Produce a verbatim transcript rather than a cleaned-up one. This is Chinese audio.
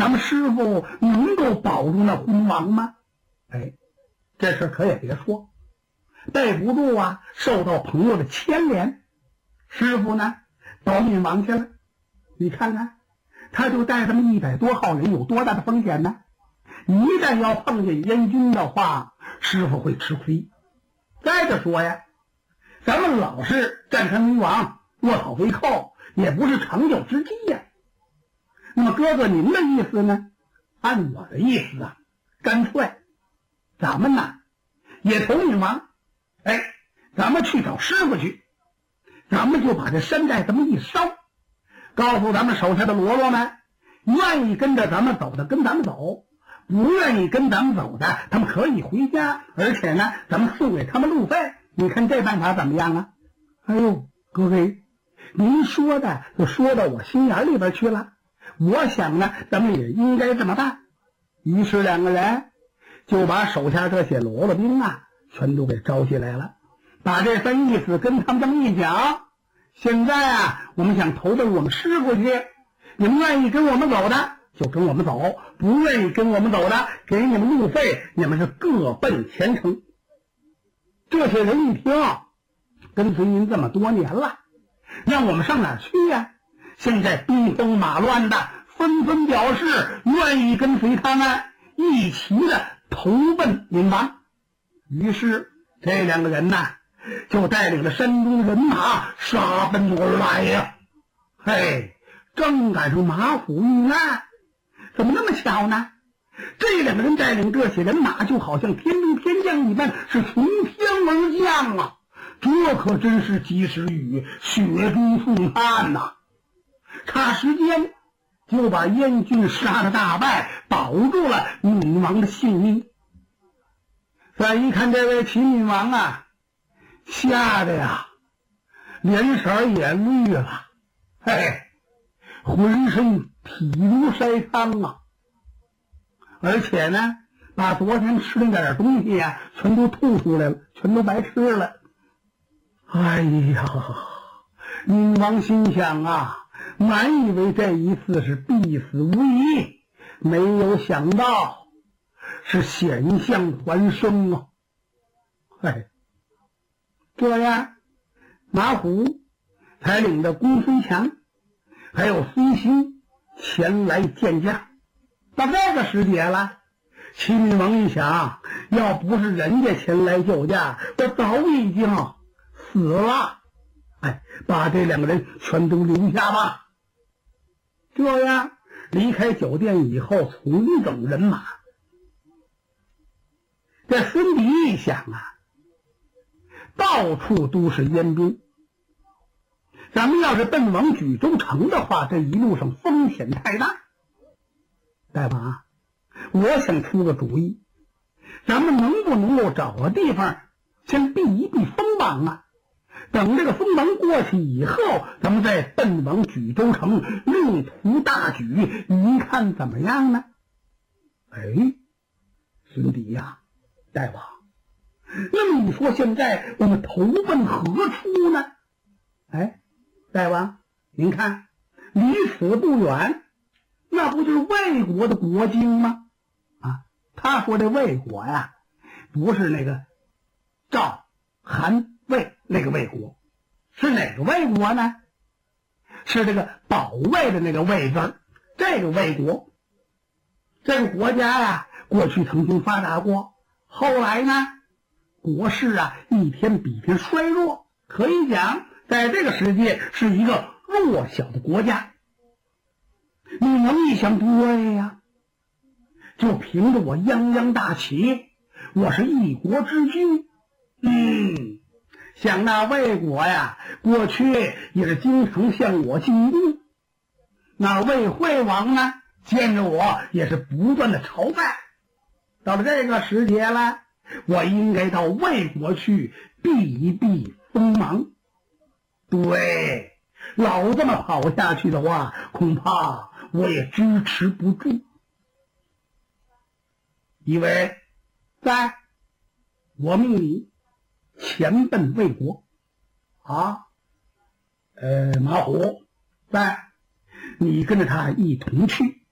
咱们师傅能够保住那昏王吗？哎，这事可也别说，备不住啊，受到朋友的牵连，师傅呢保闵王去了。你看看，他就带这么一百多号人，有多大的风险呢？一旦要碰见燕军的话，师傅会吃亏。再者说呀，咱们老是战胜闵王，落草为寇，也不是长久之计呀。那么哥哥您的意思呢？按我的意思啊，干脆咱们呢也投闵王，哎，咱们去找师傅去，咱们就把这山寨这么一烧，告诉咱们手下的喽啰们，愿意跟着咱们走的跟咱们走，不愿意跟咱们走的他们可以回家，而且呢咱们送给他们路费。你看这办法怎么样啊？哎呦，各位，您说的就说到我心眼里边去了，我想呢咱们也应该这么办。于是两个人就把手下这些喽啰兵啊全都给招起来了，把这番意思跟他们这么一讲。现在啊我们想投奔我们师傅去，你们愿意跟我们走的就跟我们走，不愿意跟我们走的给你们路费，你们是各奔前程。这些人一听，跟随您这么多年了，让我们上哪儿去呀？现在兵荒马乱的，纷纷表示愿意跟随他们一起的投奔闵王。于是这两个人呢就带领着山东人马杀奔而来呀。嘿，正赶上马虎遇难，怎么那么巧呢？这两个人带领这些人马就好像天兵天将一般，是从天而降啊！这可真是及时雨，雪中送炭呐！差时间就把燕军杀得大败，保住了闵王的性命。再一看这位齐闵王啊，吓得呀脸色也绿了，嘿，浑身体如筛糠啊！而且呢把昨天吃的那点东西啊全都吐出来了，全都白吃了。哎呀，闵王心想啊，满以为这一次是必死无疑，没有想到是险象环生啊！哎，这样马虎才领着公孙强还有孙兴前来见驾。到这个时节了，齐闵王一想，要不是人家前来救驾，我早已经死了。哎，把这两个人全都留下吧。这样离开酒店以后，重整人马。这孙迪一想啊，到处都是燕兵，咱们要是奔往举州城的话，这一路上风险太大。大王，我想出个主意，咱们能不能够找个地方先避一避锋芒啊？等这个锋芒过去以后，咱们再奔往举州城，另图大举，您看怎么样呢？哎，孙迪呀，大王，那么你说现在我们投奔何处呢？哎，大王，您看离此不远，那不就是魏国的国境吗？啊，他说这魏国呀，不是那个赵、韩、魏那个魏国，是哪个魏国呢？是这个保卫的那个魏字儿，这个魏国。这个国家呀，过去曾经发达过，后来呢，国势啊一天比一天衰弱，可以讲在这个世界是一个弱小的国家。你能一想对呀，就凭着我泱泱大起，我是一国之君。嗯，想那魏国呀，过去也是经常向我进贡，那魏惠王呢，见着我也是不断的朝拜。到了这个时节了，我应该到魏国去避一避锋芒。对，老这么跑下去的话，恐怕我也支持不住。以为在我命你前奔魏国啊，呃，马虎，在你跟着他一同去，